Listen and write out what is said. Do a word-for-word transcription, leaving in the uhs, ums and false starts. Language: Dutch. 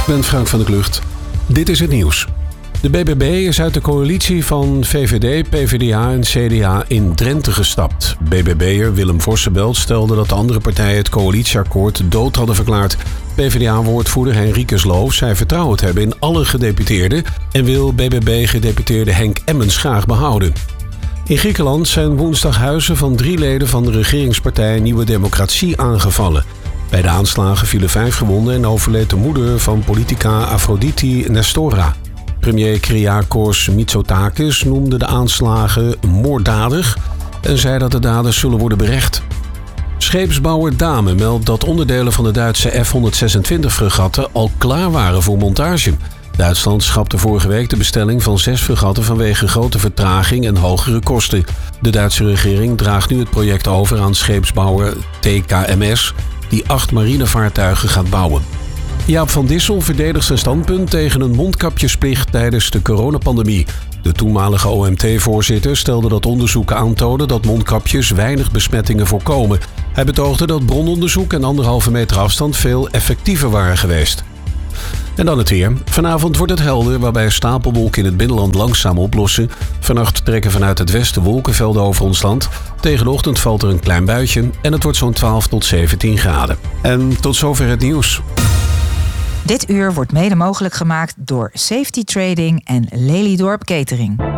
Ik ben Frank van der Klucht. Dit is het nieuws. De B B B is uit de coalitie van V V D, P V D A en C D A in Drenthe gestapt. B B B'er Willem Vossebelt stelde dat de andere partijen het coalitieakkoord dood hadden verklaard. P V D A-woordvoerder Henricus Loof zei vertrouwen te hebben in alle gedeputeerden en wil B B B-gedeputeerde Henk Emmens graag behouden. In Griekenland zijn woensdag huizen van drie leden van de regeringspartij Nieuwe Democratie aangevallen. Bij de aanslagen vielen vijf gewonden en overleed de moeder van politica Afroditi Nestora. Premier Kyriakos Mitsotakis noemde de aanslagen moorddadig en zei dat de daders zullen worden berecht. Scheepsbouwer Dame meldt dat onderdelen van de Duitse F honderdzesentwintig-fregatten al klaar waren voor montage. Duitsland schrapte vorige week de bestelling van zes fregatten vanwege grote vertraging en hogere kosten. De Duitse regering draagt nu het project over aan scheepsbouwer T K M S, die acht marinevaartuigen gaat bouwen. Jaap van Dissel verdedigt zijn standpunt tegen een mondkapjesplicht tijdens de coronapandemie. De toenmalige O M T-voorzitter stelde dat onderzoeken aantonen dat mondkapjes weinig besmettingen voorkomen. Hij betoogde dat brononderzoek en anderhalve meter afstand veel effectiever waren geweest. En dan het weer. Vanavond wordt het helder, waarbij stapelwolken in het binnenland langzaam oplossen. Vannacht trekken vanuit het westen wolkenvelden over ons land. Tegen de ochtend valt er een klein buitje en het wordt zo'n twaalf tot zeventien graden. En tot zover het nieuws. Dit uur wordt mede mogelijk gemaakt door Safety Trading en Lelydorp Catering.